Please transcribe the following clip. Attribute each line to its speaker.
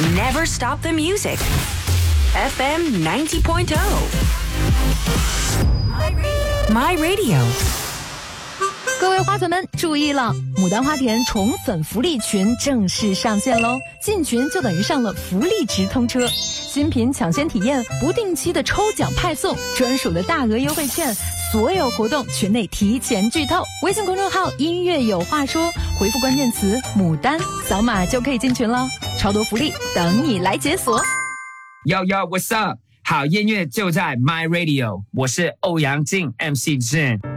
Speaker 1: Never stop the music. FM 90.0. My Radio.
Speaker 2: 各位花粉们注意了，牡丹花田宠粉福利群正式上线喽！进群就等于上了福利直通车，新品抢先体验，不定期的抽奖派送，专属的大额优惠券，所有活动群内提前剧透。微信公众号音乐有话说，回复关键词牡丹，扫码就可以进群了，超多福利等你来解锁。
Speaker 3: Yo yo, what's up？ 好音乐就在 My Radio， 我是欧阳靖 MC Jin。